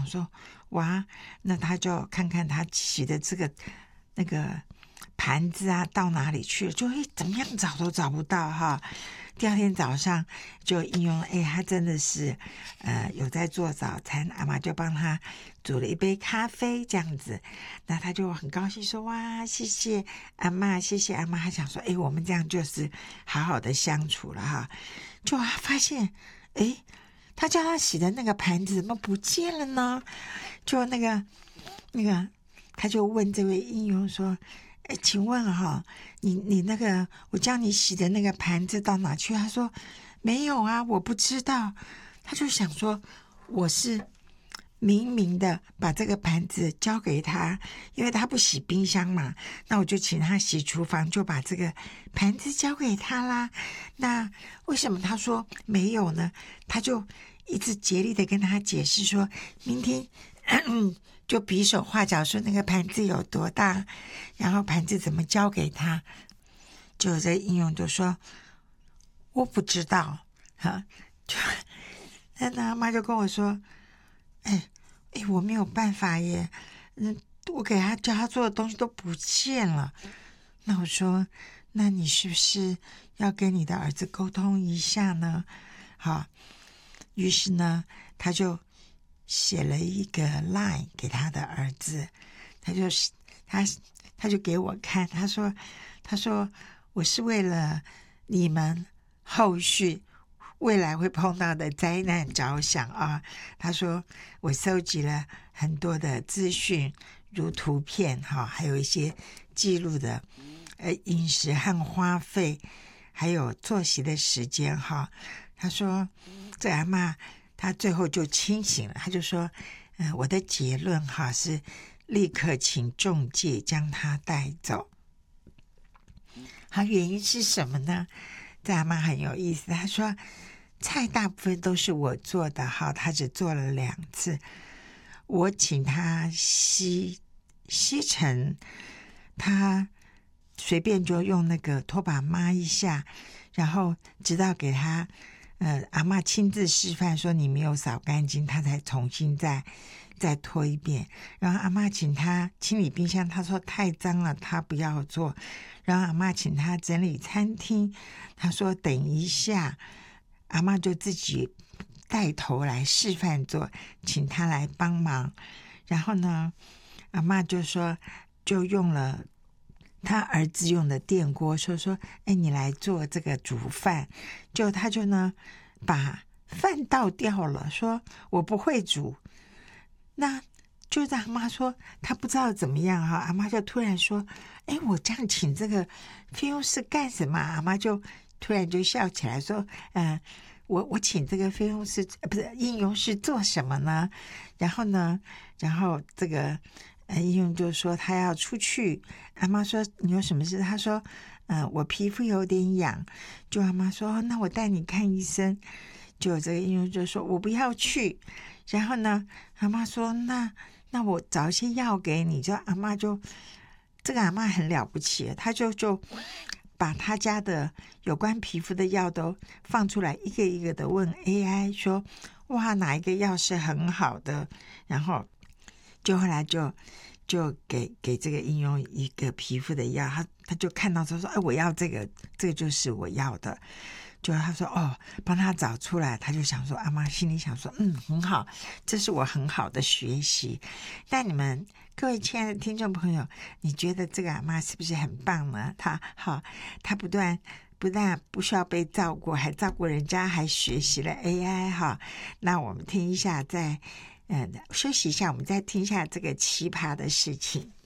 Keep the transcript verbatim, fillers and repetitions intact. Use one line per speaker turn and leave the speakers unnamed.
说，哇，那他就看看他洗的这个那个盘子啊到哪里去了，就会怎么样找都找不到哈。第二天早上就应用，哎，他真的是呃有在做早餐，阿妈就帮他煮了一杯咖啡这样子，那他就很高兴说，哇，谢谢阿妈，谢谢阿妈。他想说，哎，我们这样就是好好的相处了哈。就他发现，哎，他叫他洗的那个盘子怎么不见了呢？就那个那个，他就问这位应用说，哎，请问哈，你你那个我叫你洗的那个盘子到哪去？他说没有啊，我不知道。他就想说，我是明明的把这个盘子交给他，因为他不洗冰箱嘛，那我就请他洗厨房，就把这个盘子交给他啦。那为什么他说没有呢？他就一直竭力的跟他解释说，明天就比手画脚说那个盘子有多大，然后盘子怎么交给他。就这应用就说我不知道哈，就那他妈就跟我说，哎哎，我没有办法耶，嗯，我给他叫他做的东西都不见了。那我说，那你是不是要跟你的儿子沟通一下呢？好，于是呢，他就写了一个 line 给他的儿子，他就他他就给我看，他说他说我是为了你们后续未来会碰到的灾难着想啊。他说我搜集了很多的资讯，如图片哈，还有一些记录的呃饮食和花费，还有作息的时间哈。他说这阿嬷他最后就清醒了，他就说嗯、呃，我的结论哈是立刻请仲介将他带走。好，原因是什么呢？这阿嬷很有意思，他说菜大部分都是我做的哈，他只做了两次，我请他吸吸尘，他随便就用那个拖把抹一下，然后直到给他呃阿嬷亲自示范说你没有扫干净，他才重新再再拖一遍。然后阿嬷请他清理冰箱，他说太脏了，他不要做。然后阿嬷请他整理餐厅，他说等一下，阿嬷就自己带头来示范做，请他来帮忙。然后呢，阿嬷就说就用了他儿子用的电锅，说说哎，你来做这个煮饭。就他就呢把饭倒掉了，说我不会煮。那就让阿妈说她不知道怎么样哈，阿妈就突然说哎，我这样请这个菲佣师干什么？阿妈就突然就笑起来说呃，我我请这个菲佣师呃不是应用是做什么呢？然后呢然后这个呃应用就说他要出去。阿妈说你有什么事？他说呃我皮肤有点痒。就阿妈说那我带你看医生。就这个应用就说我不要去。然后呢阿妈说那那我找一些药给你。就阿妈就这个阿妈很了不起，她就就把她家的有关皮肤的药都放出来，一个一个的问 A I 说哇哪一个药是很好的。然后就后来就就给给这个应用一个皮肤的药，他他就看到说说哎我要这个，这个就是我要的。就他说哦帮他找出来，他就想说阿妈心里想说嗯很好，这是我很好的学习。那你们各位亲爱的听众朋友，你觉得这个阿妈是不是很棒呢？他好，他不断不但不需要被照顾，还照顾人家，还学习了 A I 哈。那我们听一下，再嗯休息一下，我们再听一下这个奇葩的事情。